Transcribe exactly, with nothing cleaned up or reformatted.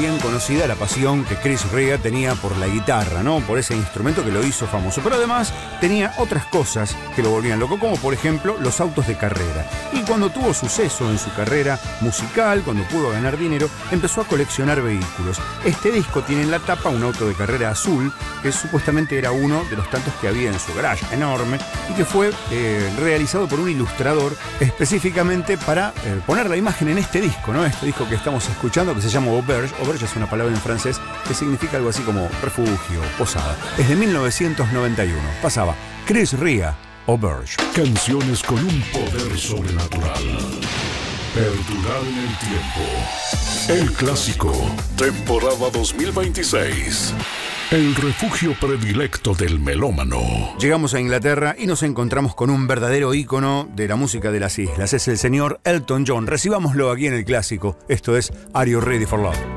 bien conocida la pasión que Chris Rea tenía por la guitarra, ¿no? Por ese instrumento que lo hizo famoso. Pero además tenía otras cosas que lo volvían loco, como por ejemplo los autos de carrera. Y cuando tuvo suceso en su carrera musical, cuando pudo ganar dinero, empezó a coleccionar vehículos. Este disco tiene en la tapa un auto de carrera azul, que supuestamente era uno de los tantos que había en su garage, enorme, y que fue eh, realizado por un ilustrador específicamente para eh, poner la imagen en este disco, ¿no? Este disco que estamos escuchando, que se llama Auberge. Auberge es una palabra en francés que significa algo así como refugio, posada. Es de mil novecientos noventa y uno. Pasaba Chris Rea, Auberge. Canciones con un poder sobrenatural. Perdurar en el tiempo. El clásico. Temporada dos mil veintiséis. El refugio predilecto del melómano. Llegamos a Inglaterra y nos encontramos con un verdadero ícono de la música de las islas. Es el señor Elton John. Recibámoslo aquí en el clásico. Esto es Are You Ready for Love?